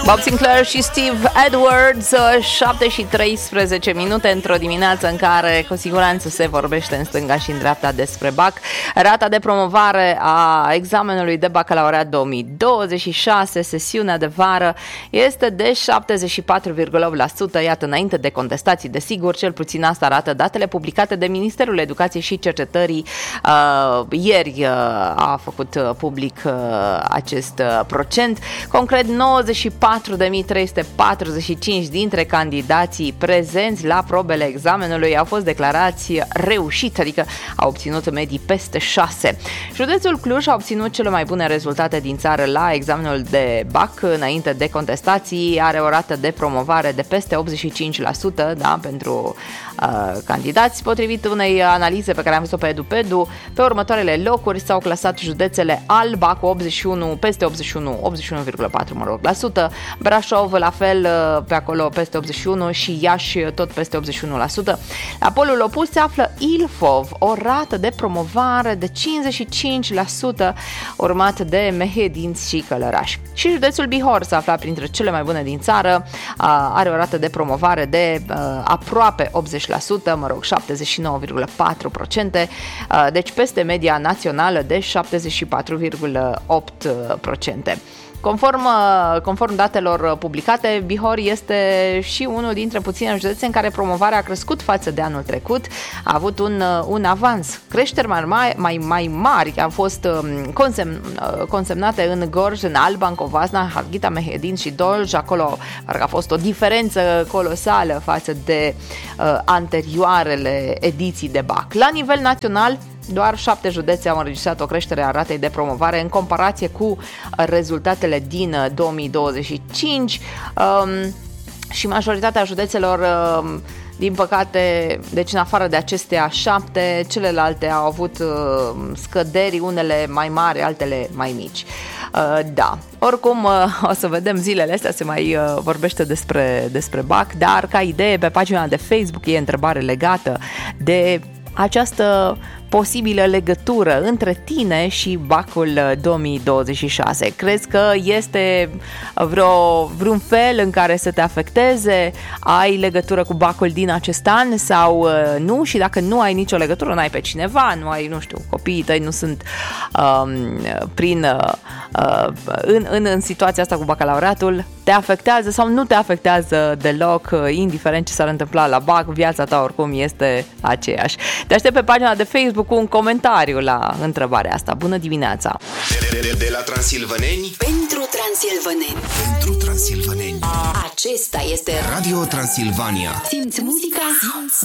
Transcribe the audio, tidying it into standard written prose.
Bob Sinclair și Steve Edwards, 7:13 într-o dimineață în care cu siguranță se vorbește în stânga și în dreapta despre BAC. Rata de promovare a examenului de bacalaureat 2026, sesiunea de vară, este de 74,8%, iată, înainte de contestații, desigur, cel puțin asta arată datele publicate de Ministerul Educației și Cercetării. Ieri a făcut public acest procent. Concret, 94.345 dintre candidații prezenți la probele examenului au fost declarați reușiți, adică au obținut medii peste 6. Județul Cluj a obținut cele mai bune rezultate din țară la examenul de BAC înainte de contestații, are o rată de promovare de peste 85%, da, pentru candidați. Potrivit unei analize pe care am văzut-o pe EduPedu, pe următoarele locuri s-au clasat județele Alba cu 81, peste 81,4%, Brașov la fel pe acolo peste 81% și Iași tot peste 81%. La polul opus se află Ilfov, o rată de promovare de 55%, urmat de Mehedinți și Călăraș. Și județul Bihor se afla printre cele mai bune din țară, are o rată de promovare de aproape 80%, 79,4%, deci peste media națională de 74,8%. Conform datelor publicate, Bihor este și unul dintre puține județe în care promovarea a crescut față de anul trecut, a avut un avans. Creșteri mai mari au fost consemnate în Gorj, în Alba, în Covasna, Harghita, Mehedin și Dolj. Acolo a fost o diferență colosală față de anterioarele ediții de BAC. La nivel național, doar 7 județe au înregistrat o creștere a ratei de promovare în comparație cu rezultatele din 2025 și majoritatea județelor, din păcate, deci în afară de acestea 7, celelalte au avut scăderi, unele mai mari, altele mai mici. Da, oricum o să vedem zilele astea, se mai vorbește despre BAC, dar ca idee pe pagina de Facebook e întrebare legată de această posibilă legătură între tine și BAC-ul 2026. Crezi că este vreun fel în care să te afecteze? Ai legătură cu BAC-ul din acest an sau nu? Și dacă nu ai nicio legătură, n-ai pe cineva, nu ai, nu știu, copiii tăi nu sunt în situația asta cu bacalaureatul, te afectează sau nu te afectează deloc, indiferent ce s-ar întâmpla la BAC, viața ta oricum este aceeași. Te aștept pe pagina de Facebook cu un comentariu la întrebarea asta. Bună dimineața! De la Transilvaneni pentru transilvaneni. Pentru transilvaneni. Acesta este Radio Transilvania. Simți muzica?